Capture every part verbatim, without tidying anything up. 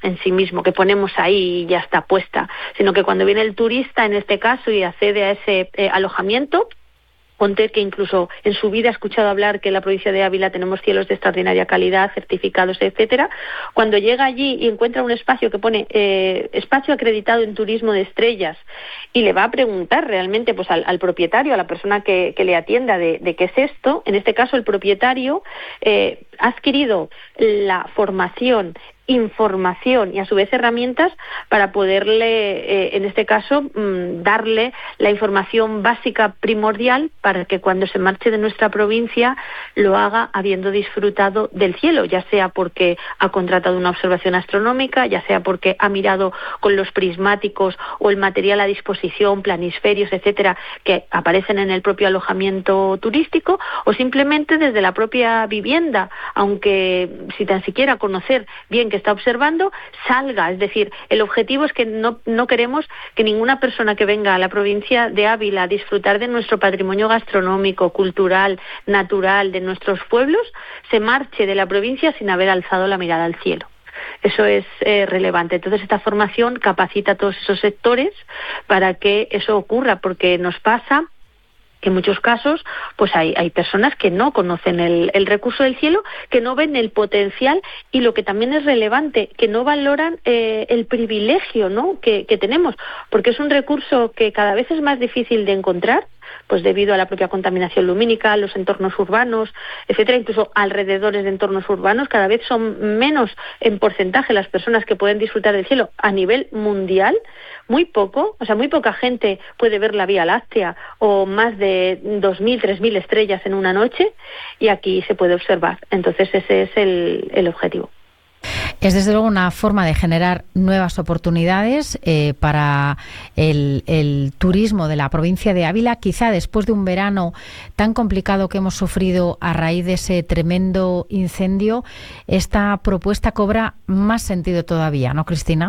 en sí mismo, que ponemos ahí y ya está puesta, sino que cuando viene el turista, en este caso, y accede a ese eh, alojamiento, ponte que incluso en su vida ha escuchado hablar que en la provincia de Ávila tenemos cielos de extraordinaria calidad, certificados, etcétera. Cuando llega allí y encuentra un espacio que pone eh, espacio acreditado en turismo de estrellas y le va a preguntar realmente pues al, al propietario, a la persona que, que le atienda de, de qué es esto, en este caso el propietario eh, ha adquirido la formación, información y a su vez herramientas para poderle, eh, en este caso, mmm, darle la información básica primordial para que cuando se marche de nuestra provincia lo haga habiendo disfrutado del cielo, ya sea porque ha contratado una observación astronómica, ya sea porque ha mirado con los prismáticos o el material a disposición, planisferios, etcétera, que aparecen en el propio alojamiento turístico, o simplemente desde la propia vivienda, aunque si tan siquiera conocer bien que está observando, salga. Es decir, el objetivo es que no, no queremos que ninguna persona que venga a la provincia de Ávila a disfrutar de nuestro patrimonio gastronómico, cultural, natural, de nuestros pueblos, se marche de la provincia sin haber alzado la mirada al cielo. Eso es eh, relevante. Entonces, esta formación capacita a todos esos sectores para que eso ocurra, porque nos pasa que en muchos casos pues hay, hay personas que no conocen el, el recurso del cielo, que no ven el potencial y lo que también es relevante, que no valoran eh, el privilegio, ¿no?, que, que tenemos, porque es un recurso que cada vez es más difícil de encontrar, pues debido a la propia contaminación lumínica, los entornos urbanos, etcétera, incluso alrededores de entornos urbanos, cada vez son menos en porcentaje las personas que pueden disfrutar del cielo a nivel mundial. Muy poco, o sea, muy poca gente puede ver la Vía Láctea o más de dos mil, tres mil estrellas en una noche, y aquí se puede observar. Entonces ese es el, el objetivo. Es desde luego una forma de generar nuevas oportunidades eh, para el, el turismo de la provincia de Ávila, quizá después de un verano tan complicado que hemos sufrido a raíz de ese tremendo incendio. Esta propuesta cobra más sentido todavía, ¿no, Cristina?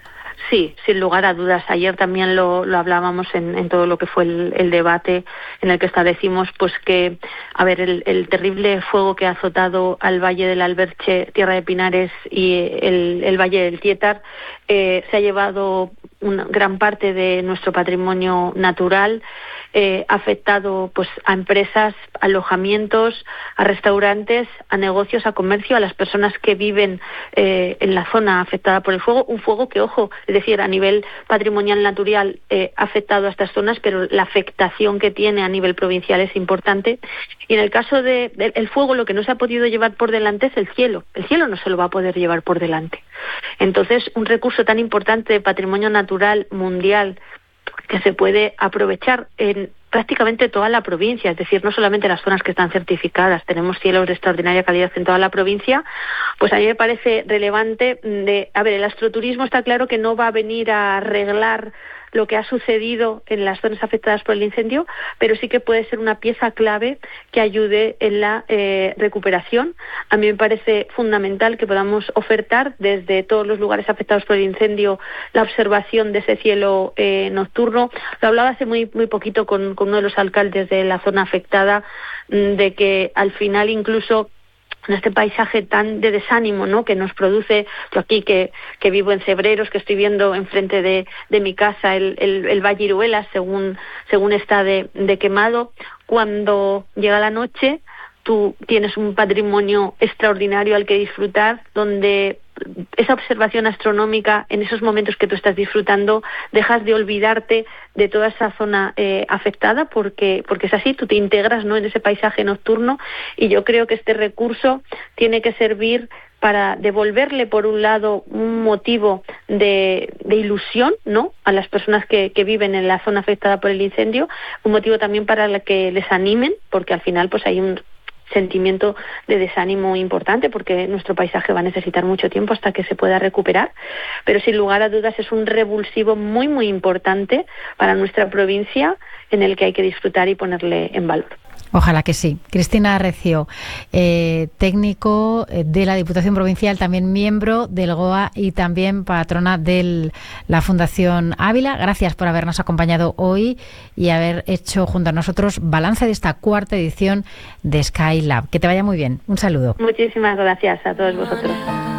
Sí, sin lugar a dudas. Ayer también lo, lo hablábamos en, en todo lo que fue el, el debate en el que establecimos pues que, a ver, el, el terrible fuego que ha azotado al Valle del Alberche, Tierra de Pinares y el, el Valle del Tietar eh, se ha llevado una gran parte de nuestro patrimonio natural, eh, ha afectado pues a empresas, alojamientos, a restaurantes, a negocios, a comercio, a las personas que viven eh, en la zona afectada por el fuego. Un fuego que, ojo, es decir, a nivel patrimonial natural eh, ha afectado a estas zonas, pero la afectación que tiene a nivel provincial es importante. Y en el caso del de, de, fuego, lo que no se ha podido llevar por delante es el cielo. El cielo no se lo va a poder llevar por delante. Entonces, un recurso tan importante de patrimonio natural mundial que se puede aprovechar en prácticamente toda la provincia, es decir, no solamente las zonas que están certificadas, tenemos cielos de extraordinaria calidad en toda la provincia, pues a mí me parece relevante de, a ver, el astroturismo está claro que no va a venir a arreglar lo que ha sucedido en las zonas afectadas por el incendio, pero sí que puede ser una pieza clave que ayude en la eh, recuperación. A mí me parece fundamental que podamos ofertar desde todos los lugares afectados por el incendio la observación de ese cielo eh, nocturno. Lo hablaba hace muy muy poquito con, con uno de los alcaldes de la zona afectada, de que al final incluso en este paisaje tan de desánimo, ¿no?, que nos produce, yo aquí que, que vivo en Cebreros, que estoy viendo enfrente de, de mi casa el, el, el Valle Iruelas según, según está de, de quemado, cuando llega la noche tú tienes un patrimonio extraordinario al que disfrutar, donde esa observación astronómica, en esos momentos que tú estás disfrutando, dejas de olvidarte de toda esa zona eh, afectada, porque porque es así, tú te integras, ¿no?, en ese paisaje nocturno, y yo creo que este recurso tiene que servir para devolverle, por un lado, un motivo de, de ilusión, ¿no?, a las personas que, que viven en la zona afectada por el incendio, un motivo también para que les animen, porque al final pues hay un sentimiento de desánimo importante, porque nuestro paisaje va a necesitar mucho tiempo hasta que se pueda recuperar, pero sin lugar a dudas es un revulsivo muy muy importante para nuestra provincia, en el que hay que disfrutar y ponerle en valor. Ojalá que sí. Cristina Recio, eh, técnico de la Diputación Provincial, también miembro del G O A y también patrona de la Fundación Ávila. Gracias por habernos acompañado hoy y haber hecho junto a nosotros balance de esta cuarta edición de Skylab. Que te vaya muy bien. Un saludo. Muchísimas gracias a todos vosotros.